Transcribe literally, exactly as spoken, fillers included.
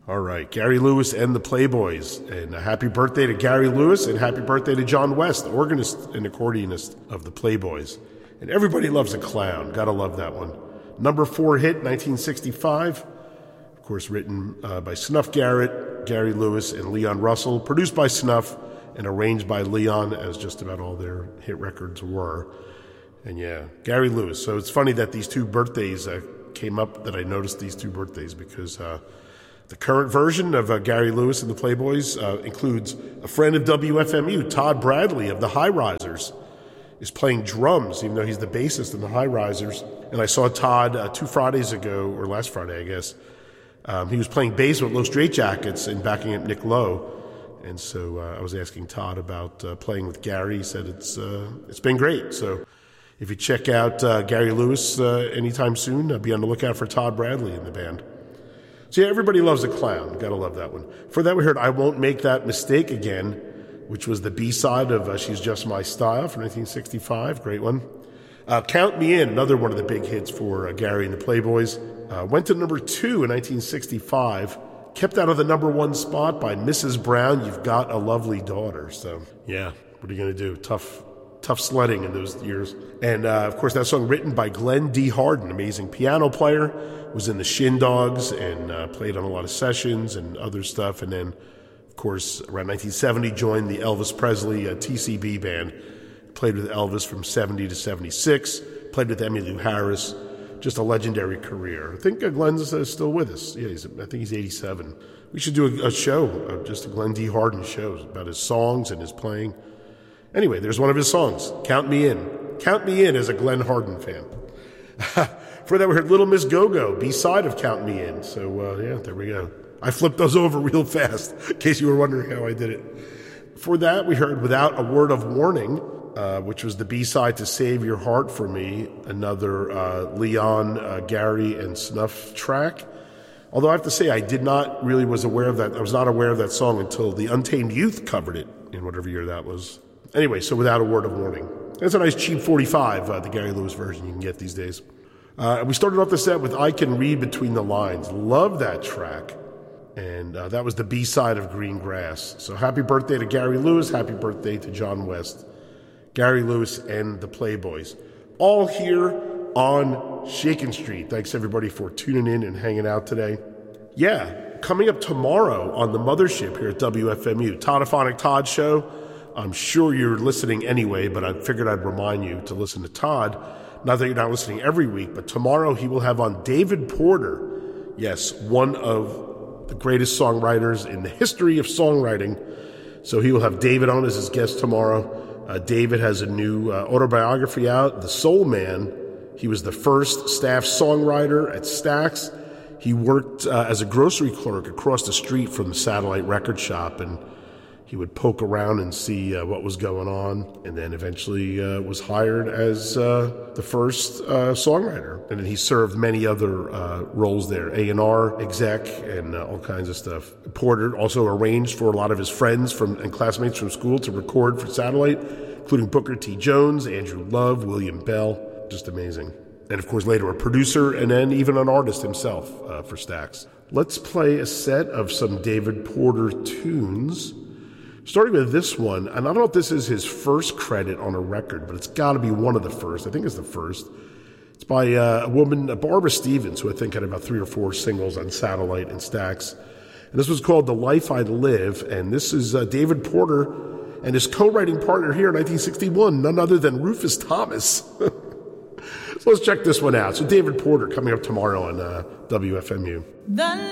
All right, Gary Lewis and the Playboys. And a happy birthday to Gary Lewis and happy birthday to John West, the organist and accordionist of the Playboys. And Everybody Loves a Clown. Gotta love that one. Number four hit, nineteen sixty-five. Of course, written uh, by Snuff Garrett, Gary Lewis, and Leon Russell. Produced by Snuff and arranged by Leon, as just about all their hit records were. And yeah, Gary Lewis. So it's funny that these two birthdays uh, came up, that I noticed these two birthdays, because uh, the current version of uh, Gary Lewis and the Playboys uh, includes a friend of W F M U, Todd Bradley of the High Risers, is playing drums, even though he's the bassist in the High Risers. And I saw Todd uh, two Fridays ago, or last Friday, I guess. Um, he was playing bass with Low Straitjackets and backing up Nick Lowe. And so uh, I was asking Todd about uh, playing with Gary. He said it's uh, it's been great. So if you check out uh, Gary Lewis uh, anytime soon, uh, be on the lookout for Todd Bradley in the band. So yeah, Everybody Loves a Clown. Gotta love that one. For that, we heard I Won't Make That Mistake Again, which was the B-side of uh, She's Just My Style from nineteen sixty-five. Great one. Uh, Count Me In, another one of the big hits for uh, Gary and the Playboys. Uh, went to number two in nineteen sixty-five. Kept out of the number one spot by Missus Brown, You've Got a Lovely Daughter. So yeah, what are you going to do? Tough tough sledding in those years. And uh, of course, that song written by Glenn D. Hardin, amazing piano player, was in the Shin Dogs and uh, played on a lot of sessions and other stuff. And then, of course, around nineteen seventy, joined the Elvis Presley uh, T C B band. Played with Elvis from seventy to seventy-six. Played with Emmylou Harris. Just a legendary career. I think uh, Glenn's uh, still with us. Yeah, he's, I think he's eighty-seven. We should do a, a show, uh, just a Glenn D. Hardin show about his songs and his playing. Anyway, there's one of his songs, Count Me In. Count Me In as a Glenn Hardin fan. For that, we heard Little Miss Go-Go, B-side of Count Me In. So, uh, yeah, there we go. I flipped those over real fast, in case you were wondering how I did it. For that, we heard Without a Word of Warning, uh, which was the B-side to Save Your Heart for Me, another uh, Leon, uh, Gary, and Snuff track. Although I have to say, I did not really was aware of that. I was not aware of that song until the Untamed Youth covered it in whatever year that was. Anyway, so Without a Word of Warning. That's a nice cheap forty-five, uh, the Gary Lewis version you can get these days. Uh, we started off the set with I Can Read Between the Lines. Love that track. And uh, that was the B-side of Green Grass. So happy birthday to Gary Lewis. Happy birthday to John West. Gary Lewis and the Playboys. All here on Shakin' Street. Thanks, everybody, for tuning in and hanging out today. Yeah, coming up tomorrow on the Mothership here at W F M U, Toddophonic Todd Show. I'm sure you're listening anyway, but I figured I'd remind you to listen to Todd. Not that you're not listening every week, but tomorrow he will have on David Porter. Yes, one of the greatest songwriters in the history of songwriting. So he will have David on as his guest tomorrow. Uh, David has a new uh, autobiography out, The Soul Man. He was the first staff songwriter at Stax. He worked uh, as a grocery clerk across the street from the Satellite record shop, and he would poke around and see uh, what was going on, and then eventually uh, was hired as uh, the first uh, songwriter. And then he served many other uh, roles there, A and R exec and uh, all kinds of stuff. Porter also arranged for a lot of his friends from and classmates from school to record for Satellite, including Booker T. Jones, Andrew Love, William Bell. Just amazing. And of course later a producer and then even an artist himself uh, for Stax. Let's play a set of some David Porter tunes. Starting with this one, and I don't know if this is his first credit on a record, but it's got to be one of the first. I think it's the first. It's by uh, a woman, uh, Barbara Stevens, who I think had about three or four singles on Satellite and Stax. And this was called The Life I Live, and this is uh, David Porter and his co-writing partner here in nineteen sixty-one, none other than Rufus Thomas. So let's check this one out. So David Porter coming up tomorrow on uh, W F M U. The